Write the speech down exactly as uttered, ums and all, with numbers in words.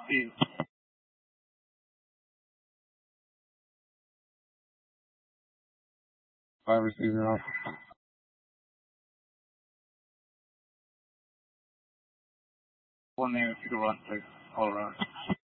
Steve. Five receiver off. One name if you could run, please. All around.